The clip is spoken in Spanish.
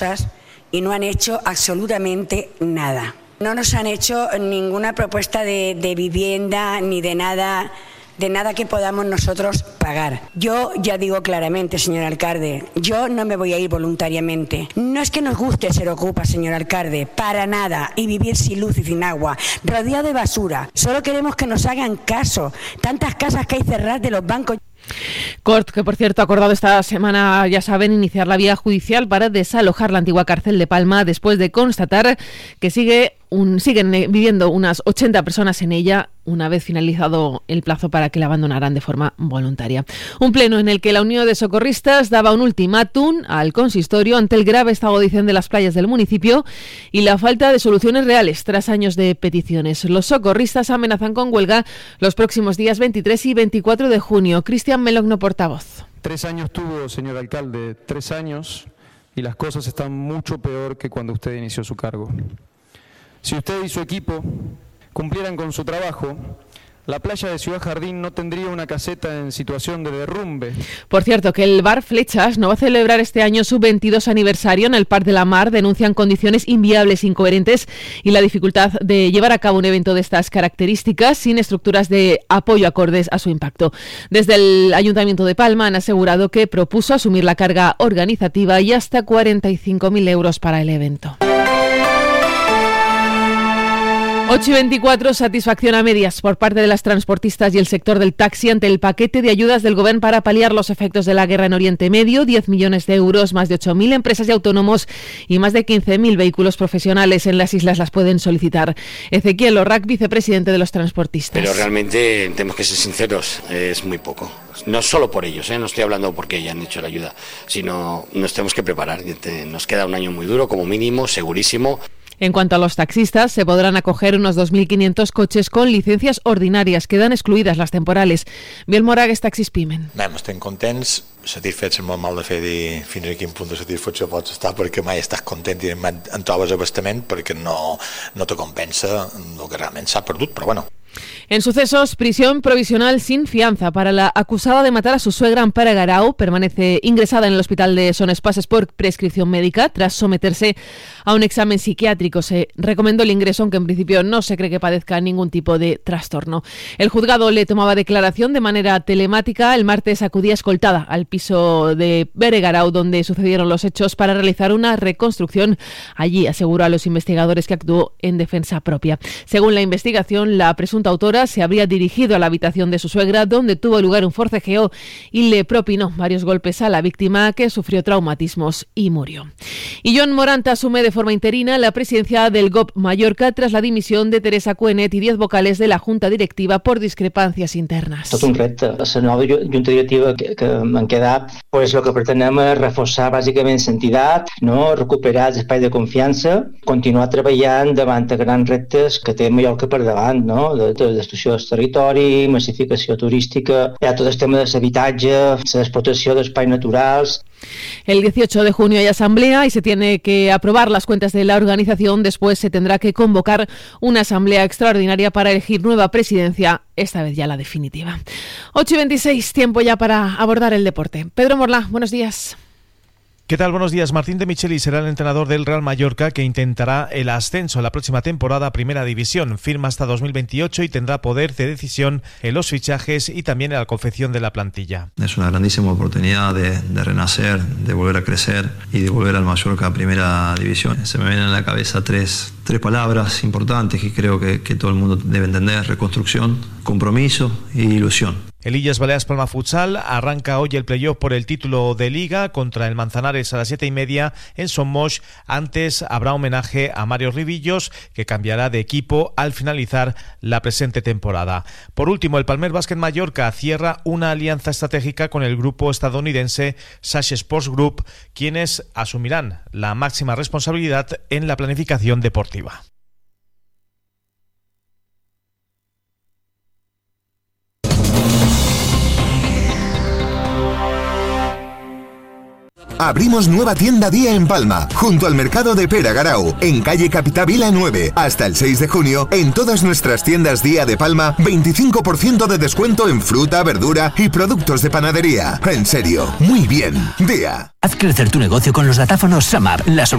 y no han hecho absolutamente nada. No nos han hecho ninguna propuesta de vivienda ni de nada que podamos nosotros pagar. Yo ya digo claramente, señor alcalde, yo no me voy a ir voluntariamente. No es que nos guste ser ocupa, señor alcalde, para nada, y vivir sin luz y sin agua, rodeado de basura. Solo queremos que nos hagan caso. Tantas casas que hay cerradas de los bancos. Cort, que por cierto ha acordado esta semana, ya saben, iniciar la vía judicial para desalojar la antigua cárcel de Palma después de constatar que siguen viviendo unas 80 personas en ella una vez finalizado el plazo para que la abandonaran de forma voluntaria. Un pleno en el que la Unión de Socorristas daba un ultimátum al consistorio ante el grave estado de las playas del municipio y la falta de soluciones reales tras años de peticiones. Los socorristas amenazan con huelga los próximos días 23 y 24 de junio. Cristian Melogno, portavoz. 3 años tuvo, señor alcalde, 3 años, y las cosas están mucho peor que cuando usted inició su cargo. Si usted y su equipo cumplieran con su trabajo, la playa de Ciudad Jardín no tendría una caseta en situación de derrumbe. Por cierto, que el bar Flechas no va a celebrar este año su 22 aniversario en el Parc de la Mar. Denuncian condiciones inviables, incoherentes y la dificultad de llevar a cabo un evento de estas características sin estructuras de apoyo acordes a su impacto. Desde el Ayuntamiento de Palma han asegurado que propuso asumir la carga organizativa y hasta 45.000 euros para el evento. 8:24, satisfacción a medias por parte de las transportistas y el sector del taxi ante el paquete de ayudas del Gobierno para paliar los efectos de la guerra en Oriente Medio. 10 millones de euros, más de 8.000 empresas y autónomos y más de 15.000 vehículos profesionales en las islas las pueden solicitar. Ezequiel Orrac, vicepresidente de los transportistas. Pero realmente, tenemos que ser sinceros, es muy poco. No solo por ellos, no estoy hablando porque hayan hecho la ayuda, sino nos tenemos que preparar. Nos queda un año muy duro, como mínimo, segurísimo. En cuanto a los taxistas, se podrán acoger unos 2.500 coches con licencias ordinàries. Queden excluïdes les temporales. Biel Moragues, Taxis Pimen. Estem contents, satisfets, és molt mal de fer dir fins a quin punt de satisfacció pots estar, perquè mai estàs content i mai en trobes abastament, perquè no te compensa el que realment s'ha perdut, però bueno. En sucesos, prisión provisional sin fianza para la acusada de matar a su suegra Amparo Garau. Permanece ingresada en el hospital de Son Espases por prescripción médica tras someterse a un examen psiquiátrico. Se recomendó el ingreso, aunque en principio no se cree que padezca ningún tipo de trastorno. El juzgado le tomaba declaración de manera telemática. El martes acudía escoltada al piso de Bere Garau, donde sucedieron los hechos, para realizar una reconstrucción. Allí aseguró a los investigadores que actuó en defensa propia. Según la investigación, la presunta autora se habría dirigido a la habitación de su suegra, donde tuvo lugar un forcejeo y le propinó varios golpes a la víctima, que sufrió traumatismos y murió. Y John Morant asume de forma interina la presidencia del GOP Mallorca tras la dimisión de Teresa Cuenet y 10 vocales de la Junta Directiva por discrepàncies internes. Tot un repte. La nova Junta Directiva que han quedat, pues lo que pretenem és reforçar bàsicament l'entitat, no? Recuperar els espais de confiança, continuar treballant davant de grans reptes que té Mallorca per davant, no? De destrucció del territori, massificació turística, hi ha tot el tema de l'habitatge, l'explotació d'espais naturals. El 18 de junio hay asamblea y se tiene que aprobar las cuentas de la organización. Después se tendrá que convocar una asamblea extraordinaria para elegir nueva presidencia, esta vez ya la definitiva. 8:26, tiempo ya para abordar el deporte. Pedro Morlá, buenos días. ¿Qué tal? Buenos días. Martín de Micheli será el entrenador del Real Mallorca, que intentará el ascenso en la próxima temporada a Primera División. Firma hasta 2028 y tendrá poder de decisión en los fichajes y también en la confección de la plantilla. Es una grandísima oportunidad de renacer, de volver a crecer y de volver al Mallorca a Primera División. Se me vienen a la cabeza tres palabras importantes que creo que todo el mundo debe entender: reconstrucción, compromiso e ilusión. El Illes Balears Palma Futsal arranca hoy el playoff por el título de Liga contra el Manzanares a las 7:30 en Son Moix. Antes habrá homenaje a Mario Rivillos, que cambiará de equipo al finalizar la presente temporada. Por último, el Palmer Básquet Mallorca cierra una alianza estratégica con el grupo estadounidense Sash Sports Group, quienes asumirán la máxima responsabilidad en la planificación deportiva. Abrimos nueva tienda día en Palma, junto al mercado de Pere Garau, en calle Capitavila 9. Hasta el 6 de junio, en todas nuestras tiendas día de Palma, 25% de descuento en fruta, verdura y productos de panadería. En serio, muy bien. Día. Haz crecer tu negocio con los datáfonos Samap, la